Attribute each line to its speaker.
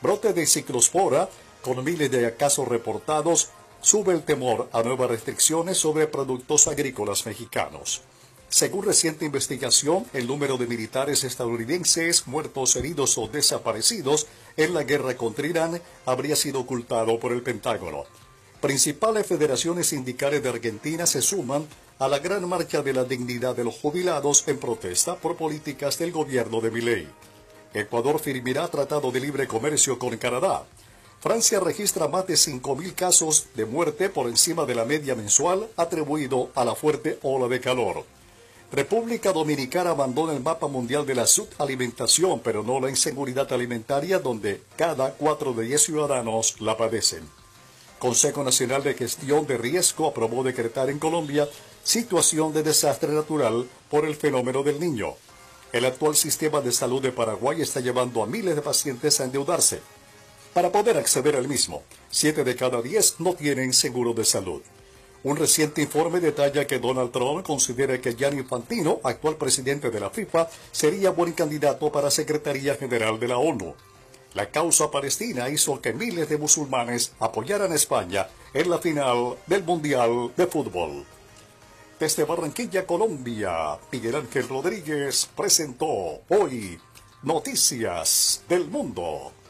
Speaker 1: Brote de ciclospora, con miles de casos reportados, sube el temor a nuevas restricciones sobre productos agrícolas mexicanos. Según reciente investigación, el número de militares estadounidenses muertos, heridos o desaparecidos en la guerra contra Irán habría sido ocultado por el Pentágono. Principales federaciones sindicales de Argentina se suman a la gran marcha de la dignidad de los jubilados en protesta por políticas del gobierno de Milei. Ecuador firmará tratado de libre comercio con Canadá. Francia registra más de 5.000 casos de muerte por encima de la media mensual atribuido a la fuerte ola de calor. República Dominicana abandona el mapa mundial de la subalimentación, pero no la inseguridad alimentaria, donde cada 4 de 10 ciudadanos la padecen. Consejo Nacional de Gestión de Riesgo aprobó decretar en Colombia situación de desastre natural por el fenómeno del Niño. El actual sistema de salud de Paraguay está llevando a miles de pacientes a endeudarse. Para poder acceder al mismo, 7 de cada 10 no tienen seguro de salud. Un reciente informe detalla que Donald Trump considera que Gianni Infantino, actual presidente de la FIFA, sería buen candidato para Secretaría General de la ONU. La causa palestina hizo que miles de musulmanes apoyaran a España en la final del Mundial de Fútbol. Desde Barranquilla, Colombia, Miguel Ángel Rodríguez presentó hoy Noticias del Mundo.